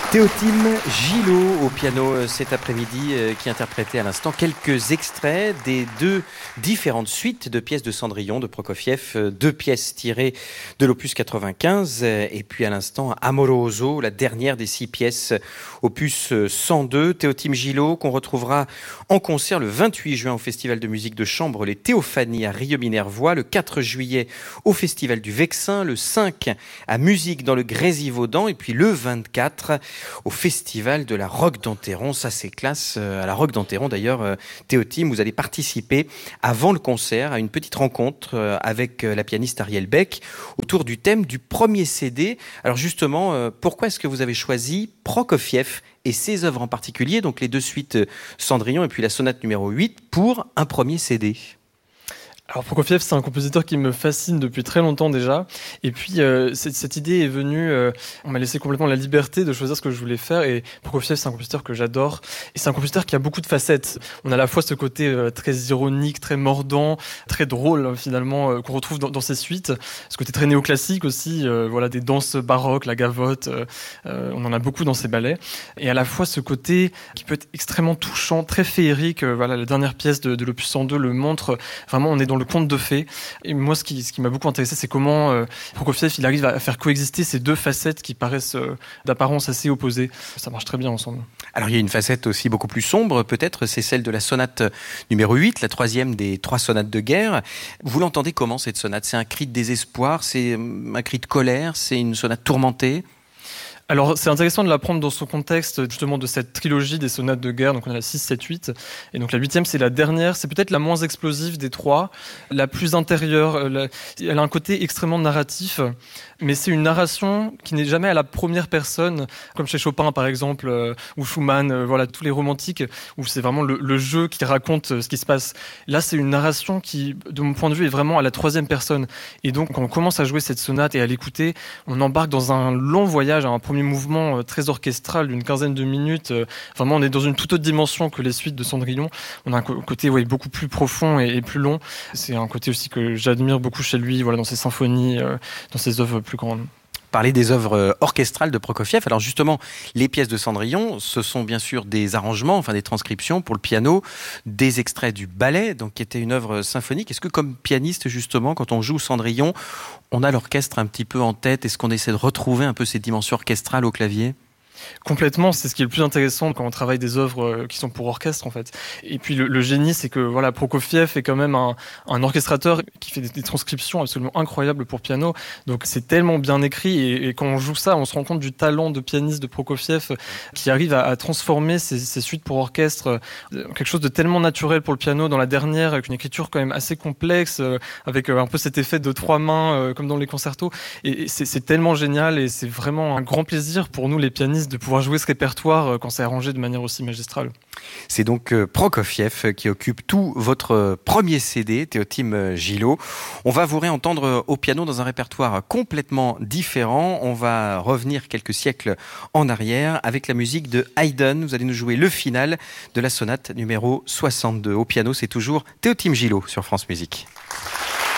Théotime Gillot au piano cet après-midi qui interprétait à l'instant quelques extraits des deux différentes suites de pièces de Cendrillon de Prokofiev, deux pièces tirées de l'opus 95 et puis à l'instant Amoroso, la dernière des 6 pièces opus 102. Théotime Gillot qu'on retrouvera en concert le 28 juin au Festival de musique de chambre Les Théophanies à Rieux-Minervois, le 4 juillet au Festival du Vexin, le 5 à Musique dans le Grésivaudan et puis le 24 au Festival de la Roque d'Enterron. Ça, c'est classe. À la Roque d'Enterron, d'ailleurs, Théotime, vous allez participer avant le concert à une petite rencontre avec la pianiste Ariel Beck autour du thème du premier CD. Alors justement, pourquoi est-ce que vous avez choisi Prokofiev et ses œuvres en particulier, donc les deux suites Cendrillon et puis la sonate numéro 8, pour un premier CD ? Alors Prokofiev, c'est un compositeur qui me fascine depuis très longtemps déjà. Et puis cette idée est venue, on m'a laissé complètement la liberté de choisir ce que je voulais faire. Et Prokofiev, c'est un compositeur que j'adore. Et c'est un compositeur qui a beaucoup de facettes. On a à la fois ce côté très ironique, très mordant, très drôle finalement, qu'on retrouve dans ses suites. Ce côté très néoclassique aussi, voilà, des danses baroques, la gavotte. On en a beaucoup dans ses ballets. Et à la fois ce côté qui peut être extrêmement touchant, très féerique. Voilà, la dernière pièce de l'opus 102 le montre. Vraiment, on est dans le conte de fées. Et moi, ce qui m'a beaucoup intéressé, c'est comment Prokofiev il arrive à faire coexister ces deux facettes qui paraissent d'apparence assez opposées. Ça marche très bien ensemble. Alors, il y a une facette aussi beaucoup plus sombre, peut-être, c'est celle de la sonate numéro 8, la troisième des 3 sonates de guerre. Vous l'entendez comment, cette sonate ? C'est un cri de désespoir, c'est un cri de colère, c'est une sonate tourmentée ? Alors, c'est intéressant de la prendre dans son contexte, justement, de cette trilogie des sonates de guerre. Donc, on a la 6, 7, 8. Et donc, la 8e, c'est la dernière. C'est peut-être la moins explosive des 3, la plus intérieure. Elle a un côté extrêmement narratif. Mais c'est une narration qui n'est jamais à la première personne, comme chez Chopin, par exemple, ou Schumann, voilà, tous les romantiques, où c'est vraiment le jeu qui raconte ce qui se passe. Là, c'est une narration qui, de mon point de vue, est vraiment à la 3e personne. Et donc, quand on commence à jouer cette sonate et à l'écouter, on embarque dans un long voyage, un premier mouvement très orchestral d'une 15aine de minutes. Vraiment, on est dans une toute autre dimension que les suites de Cendrillon. On a un côté beaucoup plus profond et plus long. C'est un côté aussi que j'admire beaucoup chez lui, voilà, dans ses symphonies, dans ses œuvres plus grandes. Parler des œuvres orchestrales de Prokofiev. Alors justement, les pièces de Cendrillon, ce sont bien sûr des arrangements, enfin des transcriptions pour le piano, des extraits du ballet, donc qui était une œuvre symphonique. Est-ce que comme pianiste, justement, quand on joue Cendrillon, on a l'orchestre un petit peu en tête ? Est-ce qu'on essaie de retrouver un peu ces dimensions orchestrales au clavier ? Complètement, c'est ce qui est le plus intéressant quand on travaille des œuvres qui sont pour orchestre en fait. Et puis le génie, c'est que voilà, Prokofiev est quand même un orchestrateur qui fait des transcriptions absolument incroyables pour piano. Donc c'est tellement bien écrit et quand on joue ça, on se rend compte du talent de pianiste de Prokofiev qui arrive à transformer ces suites pour orchestre quelque chose de tellement naturel pour le piano dans la dernière, avec une écriture quand même assez complexe, avec un peu cet effet de 3 mains comme dans les concertos. Et c'est tellement génial et c'est vraiment un grand plaisir pour nous les pianistes de pouvoir jouer ce répertoire quand c'est arrangé de manière aussi magistrale. C'est donc Prokofiev qui occupe tout votre premier CD, Théotime Gillot. On va vous réentendre au piano dans un répertoire complètement différent. On va revenir quelques siècles en arrière avec la musique de Haydn. Vous allez nous jouer le final de la sonate numéro 62. Au piano, c'est toujours Théotime Gillot sur France Musique.